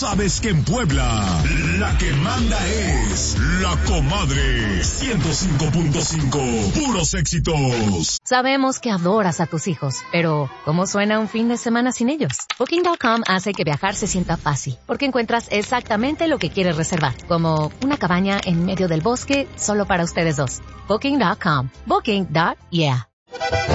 Sabes que en Puebla, la que manda es la comadre 105.5, puros éxitos. Sabemos que adoras a tus hijos, pero ¿cómo suena un fin de semana sin ellos? Booking.com hace que viajar se sienta fácil, porque encuentras exactamente lo que quieres reservar, como una cabaña en medio del bosque solo para ustedes dos. Booking.com. Booking.yeah.